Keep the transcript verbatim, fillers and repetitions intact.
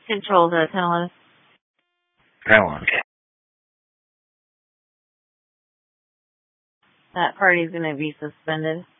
Control the Tennis. Panelist. That party's going to be suspended.